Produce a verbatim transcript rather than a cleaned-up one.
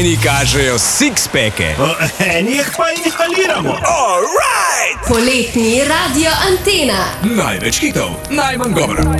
Eni kažejo six-packe, Eni jih pa inhaliramo. Alright! Poletni Radio Antena. Največ hitov, najmanj govora.